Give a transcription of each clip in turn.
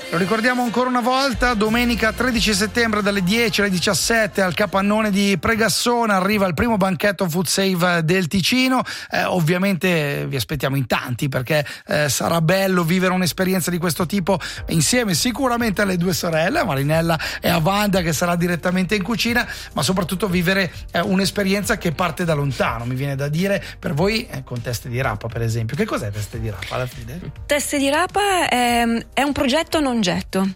Lo ricordiamo ancora una volta, domenica 13 settembre dalle 10 alle 17 al Capannone di Pregassona arriva il primo banchetto Food Save del Ticino. Ovviamente vi aspettiamo in tanti, perché sarà bello vivere un'esperienza di questo tipo insieme sicuramente alle due sorelle, a Marinella e a Wanda, che sarà direttamente in cucina, ma soprattutto vivere un'esperienza che parte da lontano, mi viene da dire, per voi con Teste di Rapa per esempio. Che cos'è Teste di Rapa alla fine? Teste di Rapa è un progetto non getto,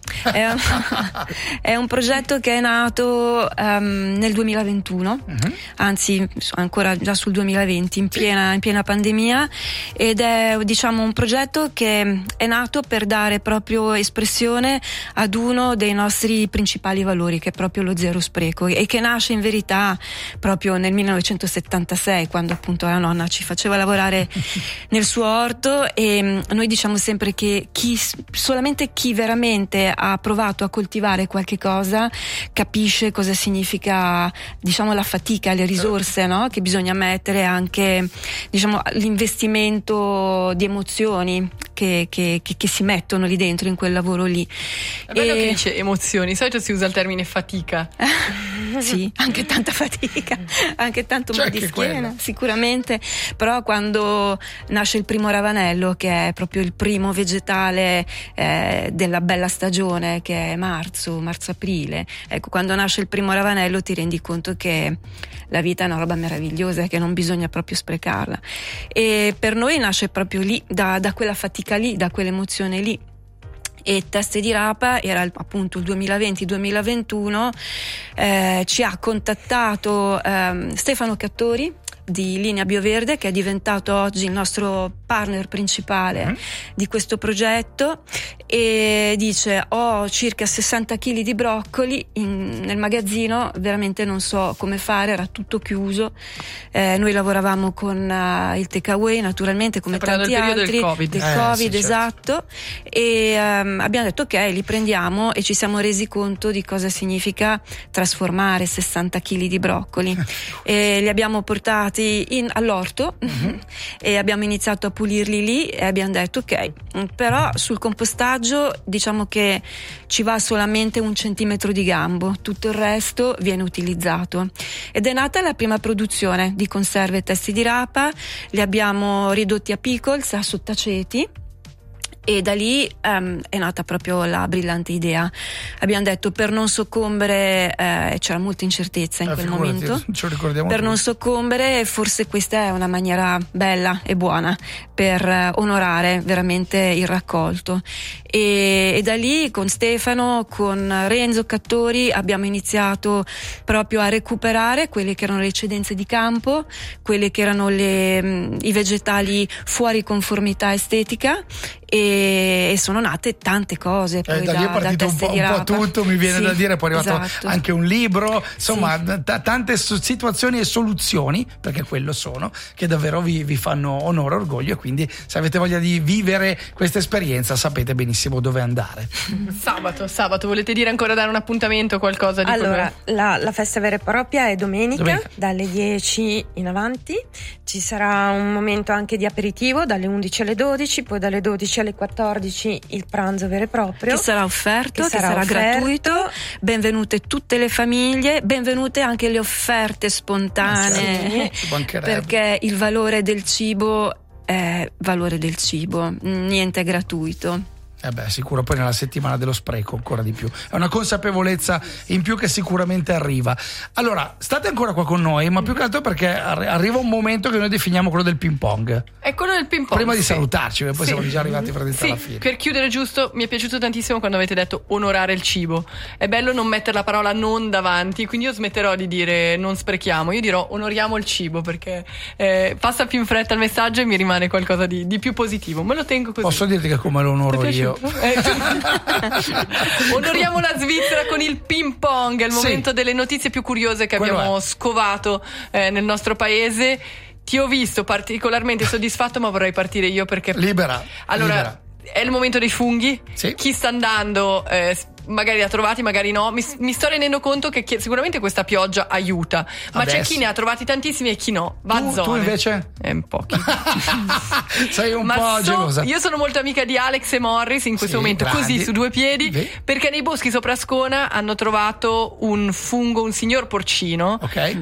è un progetto che è nato nel 2021, anzi ancora già sul 2020, in piena pandemia, ed è diciamo un progetto che è nato per dare proprio espressione ad uno dei nostri principali valori, che è proprio lo zero spreco, e che nasce in verità proprio nel 1976, quando appunto la nonna ci faceva lavorare nel suo orto, e noi diciamo sempre che solamente chi veramente ha provato a coltivare qualche cosa capisce cosa significa, diciamo, la fatica, le risorse, no? Che bisogna mettere, anche diciamo l'investimento di emozioni che si mettono lì dentro in quel lavoro lì. È bello che dice emozioni, di solito si usa il termine fatica. Sì, anche tanta fatica, anche tanto mal di schiena, sicuramente, però quando nasce il primo ravanello, che è proprio il primo vegetale della bella stagione, che è marzo-aprile, ecco, quando nasce il primo ravanello ti rendi conto che la vita è una roba meravigliosa e che non bisogna proprio sprecarla, e per noi nasce proprio lì, da quella fatica lì, da quell'emozione lì. E Teste di Rapa era appunto il 2020-2021, ci ha contattato Stefano Cattori di Linea Bioverde, che è diventato oggi il nostro partner principale di questo progetto, e dice: ho circa 60 kg di broccoli nel magazzino, veramente non so come fare, era tutto chiuso, noi lavoravamo con il takeaway naturalmente come tanti altri del Covid, sì, esatto, e abbiamo detto ok, li prendiamo, e ci siamo resi conto di cosa significa trasformare 60 kg di broccoli e li abbiamo portati all'orto e abbiamo iniziato a pulirli lì, e abbiamo detto ok, però sul compostaggio diciamo che ci va solamente 1 centimetro di gambo, tutto il resto viene utilizzato, ed è nata la prima produzione di conserve Testi di Rapa. Li abbiamo ridotti a pickles, a sottaceti, e da lì è nata proprio la brillante idea. Abbiamo detto, per non soccombere, c'era molta incertezza in quel momento, per non soccombere, forse questa è una maniera bella e buona per onorare veramente il raccolto, e da lì con Stefano, con Renzo Cattori abbiamo iniziato proprio a recuperare quelle che erano le eccedenze di campo, quelle che erano i vegetali fuori conformità estetica, e sono nate tante cose. Poi da lì è partito un po' tutto, mi viene da dire, poi è arrivato anche un libro, insomma tante situazioni e soluzioni, perché quello sono, che davvero vi fanno onore e orgoglio, e quindi se avete voglia di vivere questa esperienza sapete benissimo dove andare. Sabato volete dire ancora, dare un appuntamento, qualcosa di allora la festa vera e propria è domenica dalle 10 in avanti, ci sarà un momento anche di aperitivo dalle 11 alle 12, poi dalle 12 alle 14 il pranzo vero e proprio, che sarà offerto, che sarà gratuito. Benvenute tutte le famiglie, benvenute anche le offerte spontanee, perché il valore del cibo è valore del cibo, niente è gratuito. Sicuro, poi nella settimana dello spreco ancora di più, è una consapevolezza in più che sicuramente arriva. Allora state ancora qua con noi, ma più che altro perché arriva un momento che noi definiamo quello del ping pong. È quello del ping pong, prima di salutarci, perché poi siamo già arrivati praticamente alla fine. Per chiudere, giusto, mi è piaciuto tantissimo quando avete detto onorare il cibo. È bello non mettere la parola non davanti, quindi io smetterò di dire non sprechiamo, io dirò onoriamo il cibo, perché passa più in fretta il messaggio e mi rimane qualcosa di più positivo. Me lo tengo così. Posso dirti che come lo onoro io? Onoriamo la Svizzera con il ping pong, è il momento delle notizie più curiose che abbiamo scovato nel nostro paese. Ti ho visto particolarmente soddisfatto, ma vorrei partire io perché libera. È il momento dei funghi. Chi sta andando magari li ha trovati, magari no. Mi sto rendendo conto che sicuramente questa pioggia aiuta, ma adesso c'è chi ne ha trovati tantissimi e chi no. Va a zone. Tu invece? Un pochi. Sei un po' gelosa. Io sono molto amica di Alex e Morris in questo momento, grandi. così su due piedi, perché nei boschi sopra Ascona hanno trovato un fungo, un signor porcino,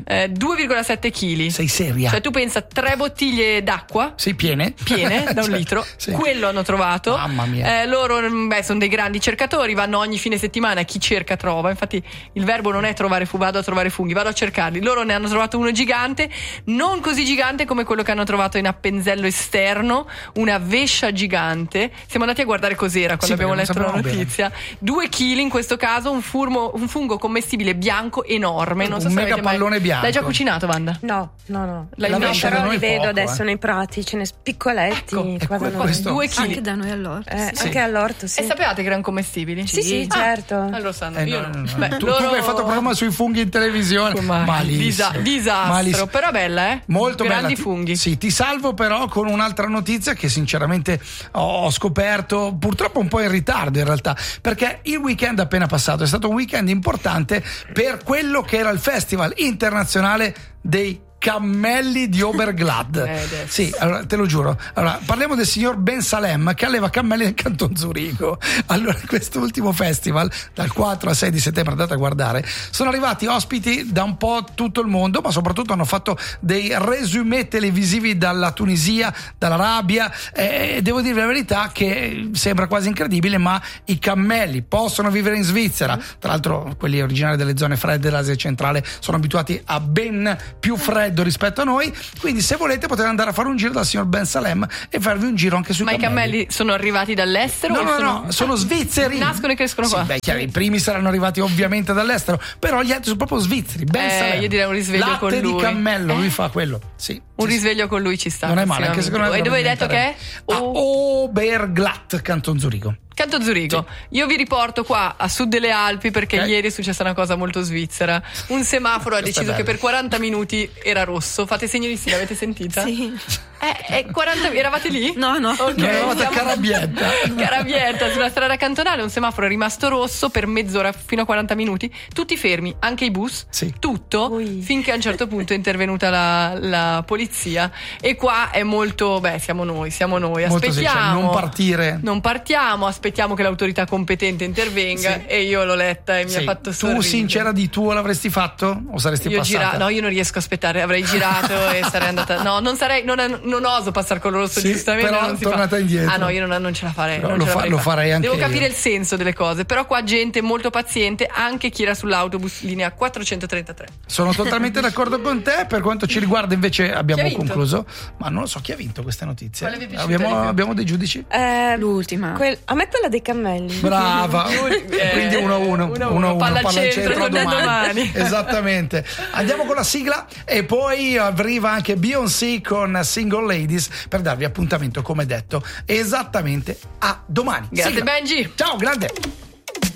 2,7 kg. Sei seria? Cioè tu pensa 3 bottiglie d'acqua. Sì, piene da un litro. Sì. Quello hanno trovato. Mamma mia. Loro sono dei grandi cercatori, vanno ogni fine settimana, chi cerca trova. Infatti il verbo non è trovare vado a trovare funghi, vado a cercarli. Loro ne hanno trovato uno gigante, non così gigante come quello che hanno trovato in Appenzello esterno, una vescia gigante. Siamo andati a guardare cos'era quando abbiamo letto la notizia. 2 chili in questo caso, un fungo commestibile bianco enorme. Non so un se mega pallone bianco. L'hai già cucinato, Wanda? No. Però li vedo adesso nei prati, ce ne piccoletti qua da noi. 2 chili. Anche da noi all'orto. Anche all'orto, sì. E sapevate che erano commestibili? Sì, certo. Allora sanno. Io no. Tu hai fatto programma sui funghi in televisione. Malissimo. Disastro. Malissimo. Però bella, molto grandi bella. Funghi. Sì, ti salvo però con un'altra notizia che sinceramente ho scoperto purtroppo un po' in ritardo in realtà, perché il weekend appena passato è stato un weekend importante per quello che era il Festival internazionale dei cammelli di Oberglad. Sì, allora te lo giuro. Allora, parliamo del signor Ben Salem che alleva cammelli nel Canton Zurigo. Allora, quest'ultimo festival, dal 4 al 6 di settembre, andate a guardare, sono arrivati ospiti da un po' tutto il mondo, ma soprattutto hanno fatto dei resumé televisivi dalla Tunisia, dall'Arabia, e devo dire la verità che sembra quasi incredibile, ma i cammelli possono vivere in Svizzera. Tra l'altro quelli originari delle zone fredde dell'Asia centrale sono abituati a ben più freddo rispetto a noi, quindi se volete potete andare a fare un giro dal signor Ben Salem e farvi un giro anche sui cammelli. Ma i cammelli sono arrivati dall'estero? No, sono svizzeri. Nascono e crescono qua. Beh, chiaro, i primi saranno arrivati ovviamente dall'estero, però gli altri sono proprio svizzeri. Ben Salem. Io direi un risveglio latte con lui. Latte di cammello, lui fa quello. Sì. Un risveglio con lui ci sta. Non è male, anche secondo me. E dove hai detto che è? Oberglatt, Canton Zurigo. Canton Zurigo. Sì. Io vi riporto qua a sud delle Alpi perché ieri è successa una cosa molto svizzera. Un semaforo ha deciso che per 40 minuti era rosso. Fate segno di sì, l'avete sentita? Sì. 40, eravate lì? No. Okay. Non eravate a Carabietta sulla strada cantonale, un semaforo è rimasto rosso per mezz'ora fino a 40 minuti, tutti fermi, anche i bus, tutto, finché a un certo punto è intervenuta la polizia. E qua è molto, siamo noi, aspettiamo, non partiamo, aspettiamo che l'autorità competente intervenga. E io l'ho letta e mi ha fatto sorridere. Tu sincera di tuo l'avresti fatto o saresti passata? No, io non riesco a aspettare, avrei girato e sarei andata. No, non oso passare con lo rosso, giustamente. Però non si tornata fa. indietro. No, io non ce la farei. Lo farei anche Devo io. capire il senso delle cose. Però qua gente molto paziente, anche chi era sull'autobus linea 433. Sono totalmente d'accordo con te. Per quanto ci riguarda invece abbiamo concluso, ma non lo so chi ha vinto queste notizie. Abbiamo dei giudici? L'ultima. A me quella dei cammelli. Brava. Quindi 1-1. Palla al centro domani. Esattamente. Andiamo con la sigla e poi arriva anche Beyoncé con Single Ladies per darvi appuntamento, come detto, esattamente a domani. Grazie, sigla. Benji. Ciao, grande.